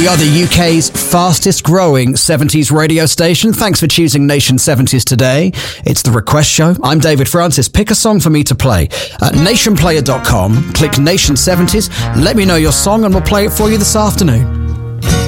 We are the UK's fastest growing 70s radio station. Thanks for choosing Nation 70s today. It's the Request Show. I'm David Francis. Pick a song for me to play. At nationplayer.com, click Nation 70s, let me know your song and we'll play it for you this afternoon.